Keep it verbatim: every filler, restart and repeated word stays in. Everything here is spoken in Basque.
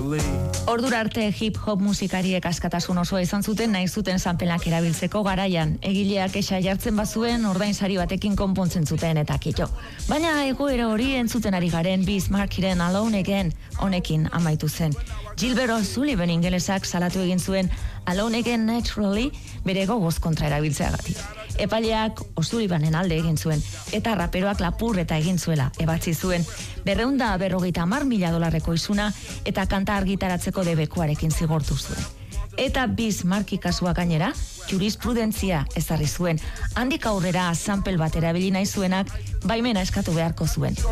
Ordura arte hip-hop musikariek askatasun osoa izan zuten nahi zuten sanpelak erabiltzeko garaian. Egileak exa jartzen bazuen ordainsari batekin konpontzen zuten eta kito. Baina egoera hori entzuten ari garen Biz Markiren Alone Again honekin amaitu zen. Gilbert O'Sullivan ingelesak salatu egin zuen Alone Again Naturally bere gogoz kontra erabiltzeagatik. Epaileak O'Sullivanen alde egin zuen, eta raperoak lapurreta egin zuela, ebatzi zuen, berreunda berrogeita hamar mila dolarreko izuna, eta kanta argitaratzeko debekuarekin zigortu zuen. Eta Biz Marki kasua gainera, jurisprudentzia ezarri zuen, handik aurrera sample bat erabili nahi zuenak, baimena eskatu beharko zuen.